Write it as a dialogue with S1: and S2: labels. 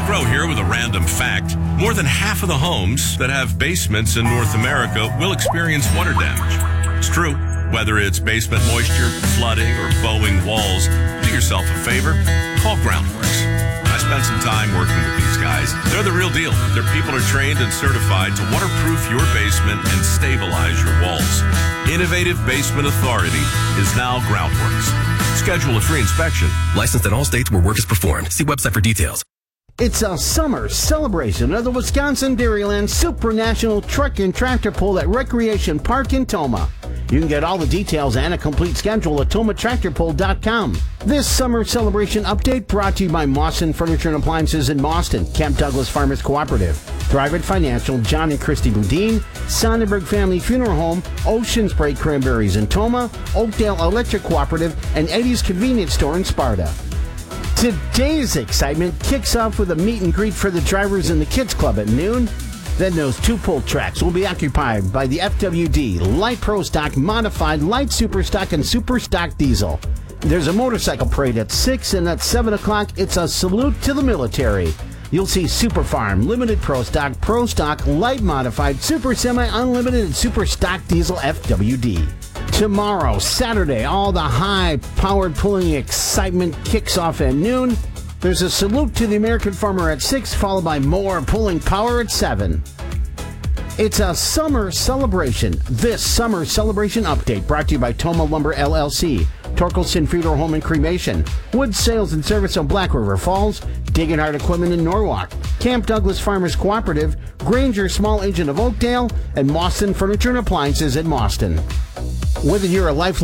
S1: Mike Rowe here with a random fact. More than half of the homes that have basements in North America will experience water damage. It's true. Whether it's basement moisture, flooding, or bowing walls, do yourself a favor. Call Groundworks. I spent some time working with these guys. They're the real deal. Their people are trained and certified to waterproof your basement and stabilize your walls. Innovative Basement Authority is now Groundworks. Schedule a free inspection.
S2: Licensed in all states where work is performed. See website for details.
S3: It's a summer celebration of the Wisconsin Dairyland Supranational Truck and Tractor Pull at Recreation Park in Tomah. You can get all the details and a complete schedule at TomahTractorPull.com. This summer celebration update brought to you by Mawson Furniture and Appliances in Mauston, Camp Douglas Farmers Cooperative, Thrivent Financial, John and Christy Boudin, Sonnenberg Family Funeral Home, Ocean Spray Cranberries in Tomah, Oakdale Electric Cooperative, and Eddie's Convenience Store in Sparta. Today's excitement kicks off with a meet and greet for the drivers in the Kids Club at noon. Then those two pull tracks will be occupied by the FWD, Light Pro Stock, Modified, Light Super Stock, and Super Stock Diesel. There's a motorcycle parade at 6, and at 7 o'clock, it's a salute to the military. You'll see Super Farm, Limited Pro Stock, Light Modified, Super Semi, Unlimited, and Super Stock Diesel FWD. Tomorrow, Saturday, all the high-powered pulling excitement kicks off at noon. There's a salute to the American farmer at 6, followed by more pulling power at 7. It's a summer celebration. This summer celebration update brought to you by Tomah Lumber LLC, Torkelson Funeral Home and Cremation, Wood Sales and Service on Black River Falls, Digging Hard Equipment in Norwalk, Camp Douglas Farmers Cooperative, Granger Small Agent of Oakdale, and Mawson Furniture and Appliances in Mauston. Whether you're a lifelong